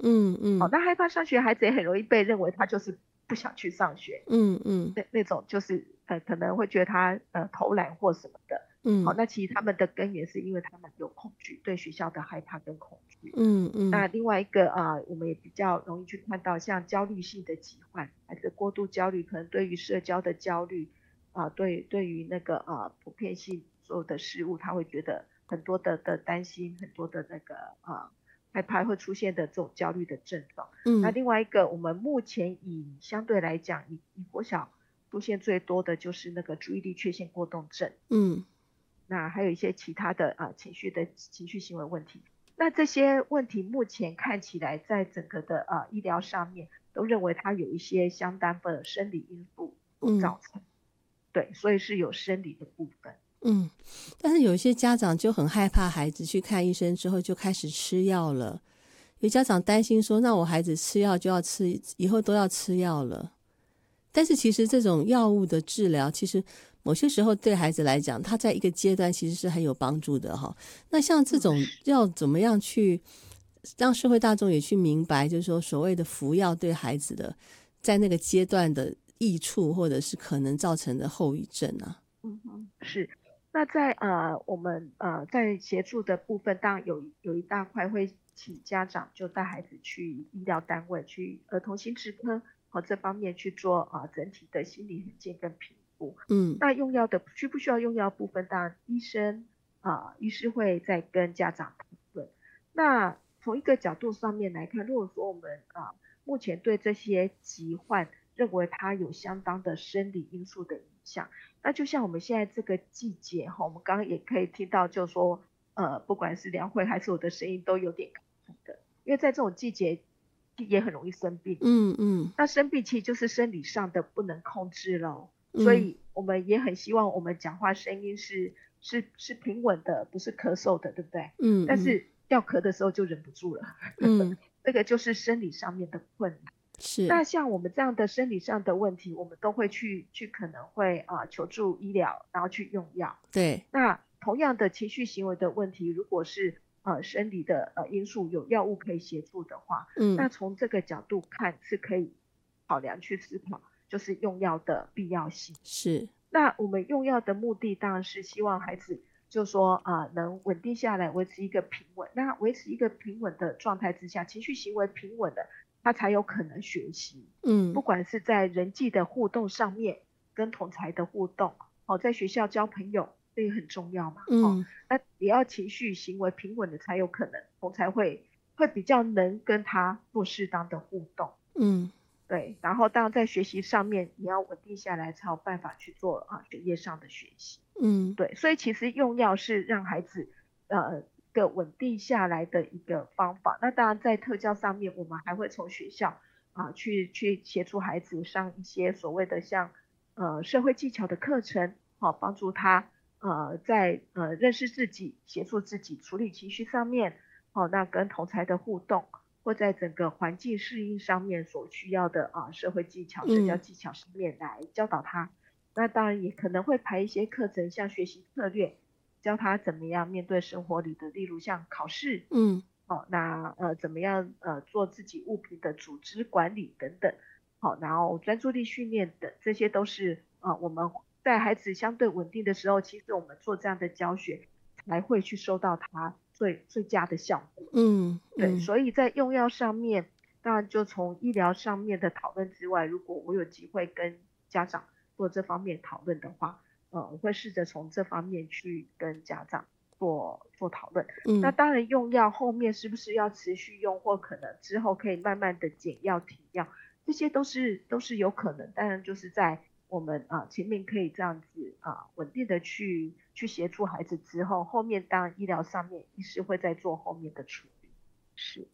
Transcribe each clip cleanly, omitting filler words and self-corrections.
那害怕上学孩子也很容易被认为他就是不想去上学，那种就是可能会觉得他偷懒或什么的。那其实他们的根源是因为他们有恐惧，对学校的害怕跟恐惧。那另外一个我们也比较容易去看到像焦虑性的疾患，孩子过度焦虑，可能对于社交的焦虑对于那个普遍性所有的事物，他会觉得很多的担心，很多的那个害怕会出现的这种焦虑的症状。那另外一个，我们目前相对来讲以国小出现最多的就是那个注意力缺陷过动症。那还有一些其他的情绪行为问题。那这些问题目前看起来在整个的医疗上面都认为它有一些相当的生理因素造成。对，所以是有生理的部分。 但是有一些家长就很害怕孩子去看医生之后就开始吃药了，有家长担心说，那我孩子吃药就要吃，以后都要吃药了。但是其实这种药物的治疗，其实某些时候对孩子来讲，他在一个阶段其实是很有帮助的哈。那像这种要怎么样去让社会大众也去明白，就是说所谓的服药对孩子的在那个阶段的益处，或者是可能造成的后遗症啊？ 是。那在我们在协助的部分，当然有一大块会请家长就带孩子去医疗单位，去儿童心智科这方面去做整体的心理衡鉴跟评估。那用药的需不需要用药部分，当然医师会再跟家长讨论。那从一个角度上面来看，如果说我们目前对这些疾患认为它有相当的生理因素的影响，那就像我们现在这个季节我们刚刚也可以听到，就是说不管是梁慧还是我的声音都有点卡的，因为在这种季节也很容易生病。那生病其实就是生理上的不能控制了，所以我们也很希望我们讲话声音是平稳的，不是咳嗽的，对不对？但是要咳的时候就忍不住了。这个就是生理上面的困难。 是。 那像我们这样的生理上的问题，我们都会去可能会求助医疗，然后去用药。 对。 那同样的情绪行为的问题，如果是生理的因素有药物可以协助的话，那从这个角度看是可以考量去思考，就是用药的必要性。 是。 那我们用药的目的当然是希望孩子就说能稳定下来，维持一个平稳。那维持一个平稳的状态之下，情绪行为平稳的，他才有可能学习。不管是在人际的互动上面，跟同侪的互动，在学校交朋友，这也很重要嘛。那也要情绪行为平稳的才有可能，同侪会比较能跟他做适当的互动。对。然后当然在学习上面，你要稳定下来才有办法去做学业上的学习。对。所以其实用药是让孩子一个稳定下来的一个方法。那当然在特教上面，我们还会从学校去协助孩子上一些所谓的像社会技巧的课程，帮助他在认识自己、协助自己处理情绪上面，那跟同侪的互动，或在整个环境适应上面所需要的社会技巧、社交技巧上面来教导他。那当然也可能会排一些课程，像学习策略，教他怎么样面对生活里的，例如像考试，那怎么样做自己物品的组织管理等等，然后专注力训练等，这些都是我们在孩子相对稳定的时候，其实我们做这样的教学才会去收到他最佳的效果。对。所以在用药上面，当然就从医疗上面的讨论之外，如果我有机会跟家长做这方面讨论的话，我会试着从这方面去跟家长做讨论。那当然用药后面是不是要持续用，或可能之后可以慢慢的减药停药，这些都是有可能。当然就是在我们前面可以这样子稳定的去协助孩子之后，后面当然医疗上面医师会再做后面的处理。是。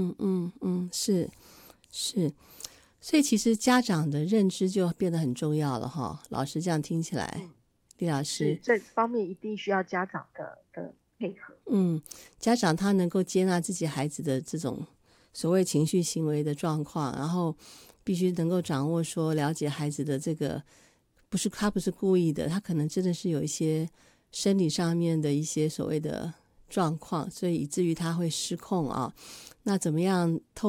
是。所以其实家长的认知就变得很重要了哈。老师这样听起来，李老师， 这方面一定需要家长的配合。 家长他能够接纳自己孩子的这种所谓情绪行为的状况，然后必须能够掌握说了解孩子的这个他不是故意的，他可能真的是有一些生理上面的一些所谓的状况，所以以至于他会失控那怎么样透